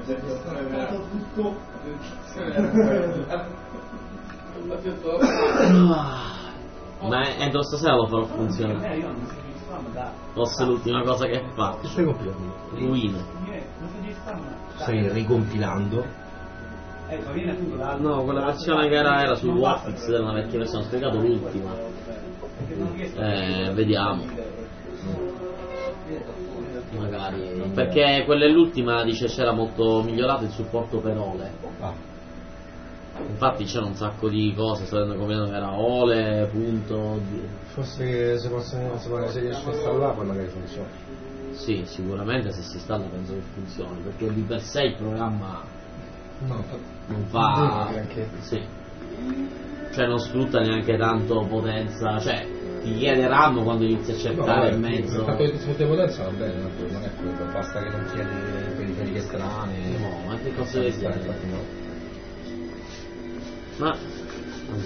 Ma entro stasera lo farò funzionare. Forse l'ultima cosa che fa. Che stai compilando? Ruina. Stai ricompilando? No, quella versione che era su Warfix era una vecchia versione, ho spiegato l'ultima. Vediamo. Magari. Perché quella è l'ultima, dice c'era molto migliorato il supporto per Ole. Infatti c'era un sacco di cose, sto vedendo come era Ole, punto. Forse se riesce a installare poi magari funziona. Sì, sicuramente se si installa penso che funzioni, perché di per sé il programma non fa. Sì. Cioè non sfrutta neanche tanto potenza, cioè ti chiede RAM quando inizi a cercare in mezzo. Il fatto che ti sfrutti potenza va bene, non è quello, basta che non chiedi periferiche strane. No, ma che cosa devi fare? Ma